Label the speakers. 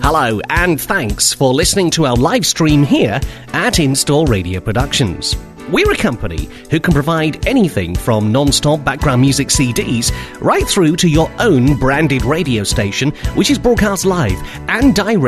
Speaker 1: Hello, and thanks for listening to our live stream here at In-Store Radio Productions. We're a company who can provide anything from non-stop background music CDs right through to your own branded radio station, which is broadcast live and direct